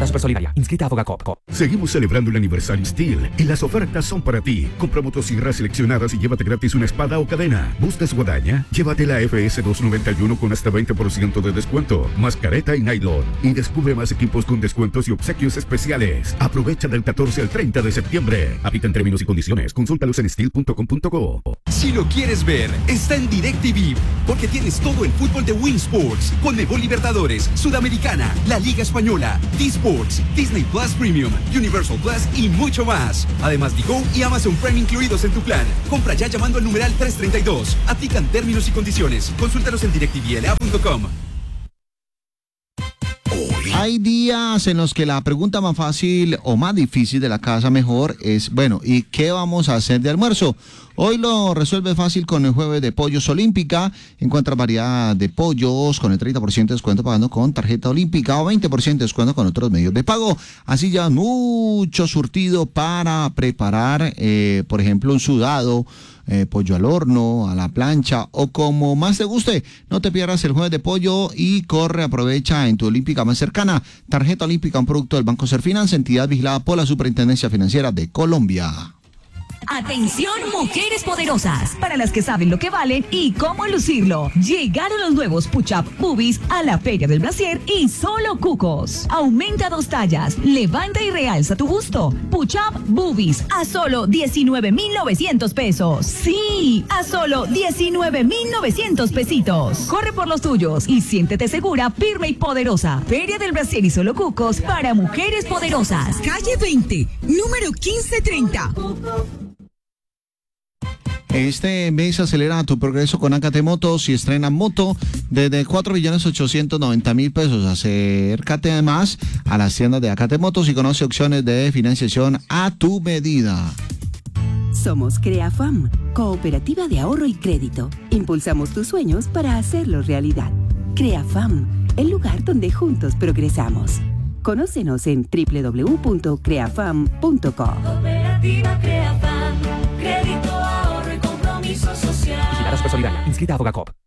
Vigilada Supersolidaria. Inscrita a Fogacop. Seguimos celebrando el aniversario Steel y las ofertas son para ti. Compra motosierras seleccionadas y llévate gratis una espada o cadena. ¿Buscas guadaña? Llévate la FS 291 con hasta 20% de descuento, más careta y nylon. Y descubre más equipos con descuentos y obsequios especiales. Aprovecha del 14 al 30 de septiembre. Aplican términos y condiciones. Consúltalos en steel.com.co. Si lo quieres ver, está en DirecTV, porque tienes todo el fútbol de Win Sports, Conmebol Libertadores, Sudamericana, la Liga Española, D-Sports, Disney Plus Premium, Universal Plus y mucho más. Además, Digo y Amazon Prime incluidos en tu plan. Compra ya llamando al numeral 332. Aplican términos y condiciones. Consúltalos en directvla.com. Hay días en los que la pregunta más fácil o más difícil de la casa mejor es, bueno, ¿y qué vamos a hacer de almuerzo? Hoy lo resuelve fácil con el jueves de Pollos Olímpica. Encuentra variedad de pollos con el 30% de descuento pagando con tarjeta olímpica o 20% de descuento con otros medios de pago. Así ya mucho surtido para preparar, por ejemplo, un sudado, pollo al horno, a la plancha o como más te guste. No te pierdas el jueves de pollo y corre, aprovecha en tu Olímpica más cercana. Tarjeta Olímpica, un producto del Banco Serfinance, entidad vigilada por la Superintendencia Financiera de Colombia. Atención, mujeres poderosas, para las que saben lo que valen y cómo lucirlo. Llegaron los nuevos Push-Up Boobies a la Feria del Brasier y solo cucos. Aumenta 2 tallas, levanta y realza tu busto. Push-Up Boobies a solo 19,900 pesos. Sí, a solo 19,900 pesitos. Corre por los tuyos y siéntete segura, firme y poderosa. Feria del Brasier y solo cucos para mujeres poderosas. Calle 20, número 1530. Este mes acelera tu progreso con Acate Motos y estrena moto desde 4.890.000 pesos. Acércate además a las tiendas de Acate Motos y conoce opciones de financiación a tu medida. Somos CreaFam, Cooperativa de Ahorro y Crédito. Impulsamos tus sueños para hacerlos realidad. CreaFam, el lugar donde juntos progresamos. Conócenos en www.creafam.com. Cooperativa CreaFam, crédito, ahorro y compromiso social. Vigilada Supersolidaria. Inscrita a Fogacop.